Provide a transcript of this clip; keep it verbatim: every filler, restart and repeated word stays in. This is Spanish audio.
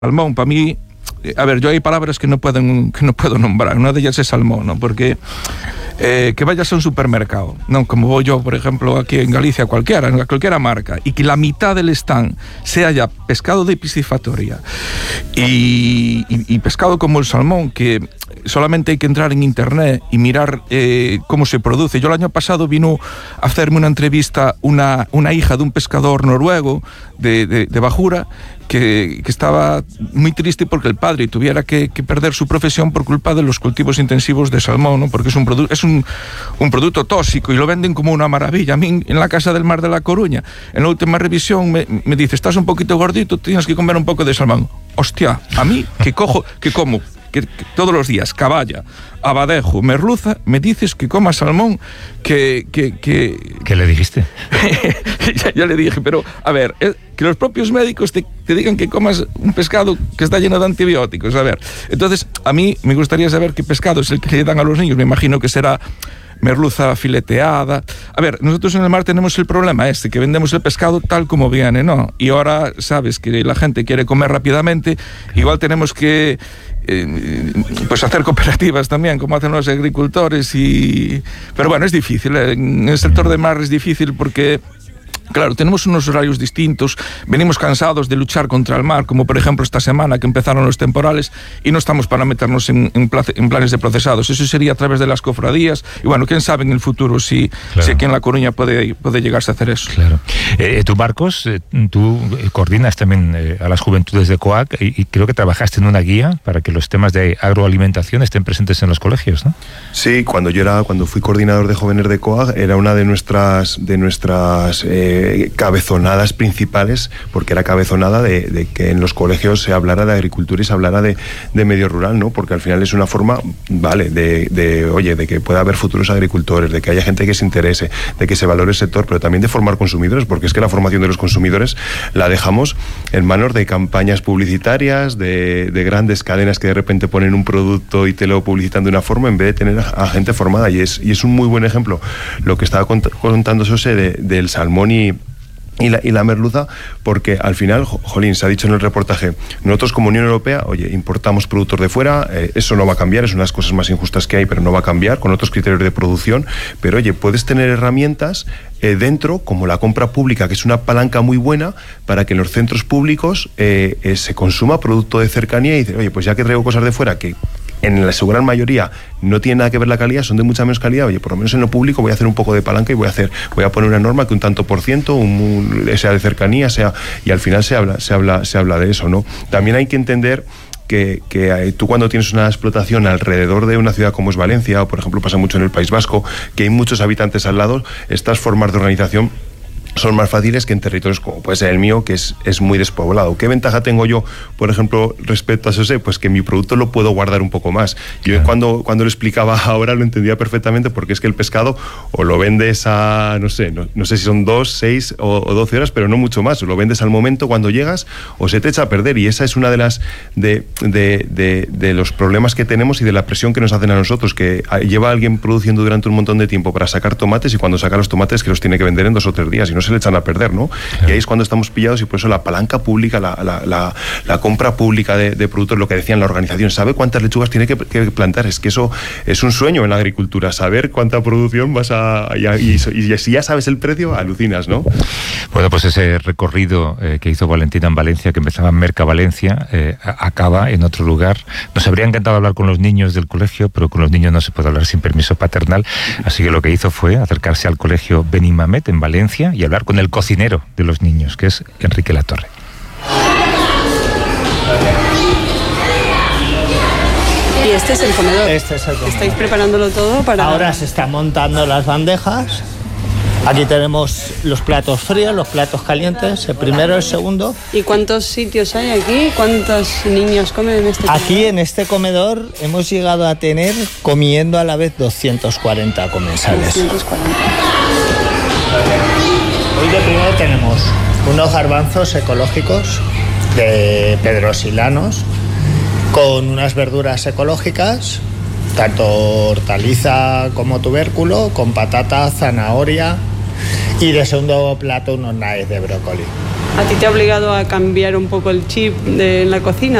salmón, para mí, a ver, yo hay palabras que no, pueden, que no puedo nombrar, una de ellas es salmón, ¿no? Porque eh, que vayas a un supermercado, ¿no? Como voy yo, por ejemplo, aquí en Galicia, cualquiera, en cualquiera marca, y que la mitad del stand sea ya pescado de piscifactoría y, y, y pescado como el salmón, que solamente hay que entrar en internet y mirar eh, cómo se produce. Yo el año pasado vino a hacerme una entrevista una, una hija de un pescador noruego de, de, de Bajura, que, que estaba muy triste porque el padre tuviera que, que perder su profesión por culpa de los cultivos intensivos de salmón, ¿no? Porque es un producto es un, un producto tóxico y lo venden como una maravilla. A mí en la Casa del Mar de La Coruña, en la última revisión me, me dice, estás un poquito gordito, tienes que comer un poco de salmón. Hostia, a mí que cojo, que como Que, que todos los días, caballa, abadejo, merluza, me dices que coma salmón, que... que, que... ¿Qué le dijiste? ya, ya le dije, pero, a ver, eh, que los propios médicos te, te digan que comas un pescado que está lleno de antibióticos, a ver. Entonces, a mí me gustaría saber qué pescado es el que le dan a los niños, me imagino que será merluza fileteada. A ver, nosotros en el mar tenemos el problema este, que vendemos el pescado tal como viene, ¿no? Y ahora sabes que la gente quiere comer rápidamente, igual tenemos que eh, pues hacer cooperativas también, como hacen los agricultores y... Pero bueno, es difícil, ¿eh? En el sector de mar es difícil porque... Claro, tenemos unos horarios distintos, venimos cansados de luchar contra el mar, como por ejemplo esta semana que empezaron los temporales y no estamos para meternos en, en, place, en planes de procesados. Eso sería a través de las cofradías y bueno, quién sabe en el futuro si, claro. si aquí en La Coruña puede, puede llegarse a hacer eso. Claro. Eh, tú, Marcos, eh, tú coordinas también eh, a las juventudes de COAC y, y creo que trabajaste en una guía para que los temas de agroalimentación estén presentes en los colegios, ¿no? Sí, cuando yo era, cuando fui coordinador de jóvenes de COAC, era una de nuestras, de nuestras eh, cabezonadas principales, porque era cabezonada de, de que en los colegios se hablara de agricultura y se hablara de, de medio rural, ¿no? Porque al final es una forma, vale, de, de, oye, de que pueda haber futuros agricultores, de que haya gente que se interese, de que se valore el sector, pero también de formar consumidores, porque es que la formación de los consumidores la dejamos en manos de campañas publicitarias, de, de grandes cadenas que de repente ponen un producto y te lo publicitan de una forma en vez de tener a, a gente formada, y es, y es un muy buen ejemplo lo que estaba cont- contando José de, del salmón y Y la, y la merluza, porque al final, jolín, se ha dicho en el reportaje, nosotros como Unión Europea, oye, importamos productos de fuera, eh, eso no va a cambiar, es una de las cosas más injustas que hay, pero no va a cambiar, con otros criterios de producción, pero oye, puedes tener herramientas eh, dentro, como la compra pública, que es una palanca muy buena para que en los centros públicos eh, eh, se consuma producto de cercanía y dice, oye, pues ya que traigo cosas de fuera que en la su gran mayoría no tiene nada que ver la calidad, son de mucha menos calidad, oye, por lo menos en lo público voy a hacer un poco de palanca y voy a hacer, voy a poner una norma que un tanto por ciento, un, un, sea de cercanía, sea, y al final se habla, se habla, se habla de eso, ¿no? También hay que entender que, que tú cuando tienes una explotación alrededor de una ciudad como es Valencia, o por ejemplo pasa mucho en el País Vasco, que hay muchos habitantes al lado, estas formas de organización son más fáciles que en territorios como puede ser el mío, que es, es muy despoblado. ¿Qué ventaja tengo yo, por ejemplo, respecto a eso? Pues que mi producto lo puedo guardar un poco más. Yo claro. cuando, cuando lo explicaba ahora lo entendía perfectamente, porque es que el pescado o lo vendes a, no sé, no, no sé si son dos, seis o, o doce horas, pero no mucho más. O lo vendes al momento cuando llegas o se te echa a perder. Y esa es una de las de, de, de, de los problemas que tenemos y de la presión que nos hacen a nosotros, que lleva a alguien produciendo durante un montón de tiempo para sacar tomates y cuando saca los tomates que los tiene que vender en dos o tres días y no se le echan a perder, ¿no? Claro. Y ahí es cuando estamos pillados y por eso la palanca pública, la, la, la, la compra pública de, de productos, lo que decían la organización, sabe cuántas lechugas tiene que, que plantar, es que eso es un sueño en la agricultura, saber cuánta producción vas a... Y, y, y si ya sabes el precio, alucinas, ¿no? Bueno, pues ese recorrido eh, que hizo Valentina en Valencia, que empezaba en Merca Valencia, eh, acaba en otro lugar. Nos habría encantado hablar con los niños del colegio, pero con los niños no se puede hablar sin permiso paternal, así que lo que hizo fue acercarse al colegio Benimamet en Valencia y hablar con el cocinero de los niños, que es Enrique Latorre. Y este es el comedor. Este es el comedor. ¿Estáis preparándolo todo para...? Ahora se están montando las bandejas. Aquí tenemos los platos fríos, los platos calientes, el primero, el segundo. ¿Y cuántos sitios hay aquí? ¿Cuántos niños comen en este comedor? Aquí en este comedor hemos llegado a tener, comiendo a la vez, doscientos cuarenta comensales. doscientos cuarenta. Hoy de primero tenemos unos garbanzos ecológicos de pedrosilanos con unas verduras ecológicas, tanto hortaliza como tubérculo, con patata, zanahoria y de segundo plato unos naes de brócoli. ¿A ti te ha obligado a cambiar un poco el chip de la cocina?